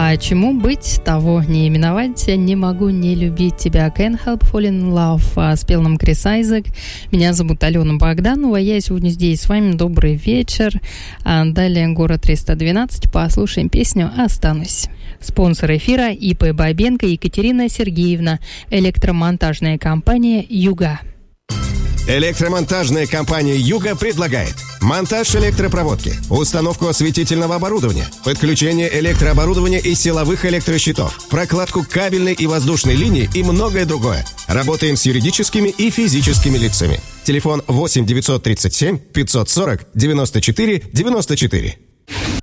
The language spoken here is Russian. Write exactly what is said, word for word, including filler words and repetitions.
А чему быть, того не именовать. Не могу не любить тебя. Can't help falling in love. Спел нам Крис Айзек. Меня зовут Алена Богданова. Я сегодня здесь с вами. Добрый вечер. А далее город триста двенадцать. Послушаем песню «Останусь». Спонсор эфира ИП Бабенко Екатерина Сергеевна. Электромонтажная компания «Юга». Электромонтажная компания «Юга» предлагает монтаж электропроводки, установку осветительного оборудования, подключение электрооборудования и силовых электрощитов, прокладку кабельной и воздушной линии и многое другое. Работаем с юридическими и физическими лицами. Телефон восемь девятьсот тридцать семь пятьсот сорок девяносто четыре девяносто четыре.